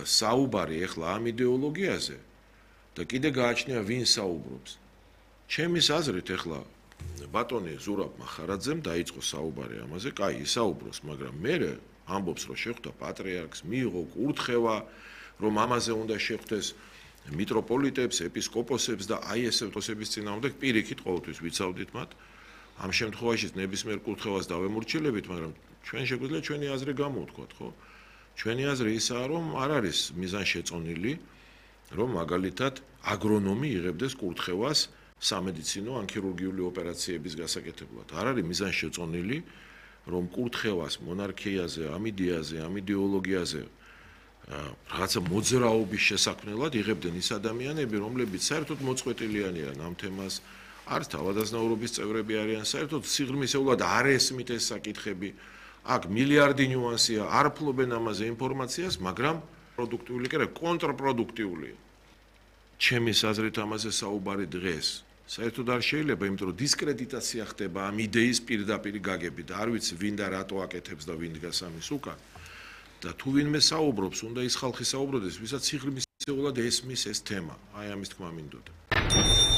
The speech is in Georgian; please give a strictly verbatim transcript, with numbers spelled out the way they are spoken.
საუბარი ეხლა ამ იდეოლოგიაზე და კიდე გააჩნია ვინ საუბრობს. ჩემის აზრით ეხლა ბატონი ზურაბ მახარაძემ დაიწყო საუბარი ამაზე, კაი, ისაუბროს, მაგრამ მე ამბობს, რომ შეხვდა პატრიარქს, მიიღო კურთხევა, რომ ამაზე უნდა შეხვდეს მიტროპოლიტებს, ეპისკოპოსებს და აი ესე ტოსების წინააღმდეგ პირიქით ყოველთვის ვიცავდით მათ. ამ შემთხვევაში ნებისმიერ კურთხევას დავემორჩილებით, მაგრამ ჩვენ შეგვიძლია ჩვენი აზრი გამოვთქვათ, ხო? ჩვენი აზრი ისაა, რომ არ არის მიზანშეწონილი, რომ მაგალითად აგრონომი იღებდეს კურთხევას სამედიცინო ან ქირურგიული ოპერაციების გასაკეთებლად. არ არის მიზანშეწონილი, რომ კურთხევას მონარქიაზე, ამ იდეაზე, ამ იდეოლოგიაზე რაღაცა მოძრაობის შესაქმნელად იღებდნენ ის ადამიანები, რომლებიც საერთოდ მოწყვეტილიანიან ამ თემას, არც თავადაზნაურობის წევრები არიან, საერთოდ სიღრმისეულად არ ესმით ეს საკითხები. აქ მილიარდი ნიუანსია, არ ფლობენ ამაზე ინფორმაციას, მაგრამ პროდუქტიული კი არა, კონტრპროდუქტიულია. ჩემის აზრით ამაზე საუბარი დღეს საერთოდ არ შეიძლება, იმიტომ რომ დისკრედიტაცია ხდება ამ იდეის პირდაპირ გაგებით. არ ვიცი ვინ და რატო აკეთებს და ვინ დგას ამის უკან. და თუ ვინმე საუბრობს, უნდა ის ხალხი საუბრობდეს, ვისაც სიღრმისეულად ესმის ეს თემა. აი ამის თქმა მინდოდა.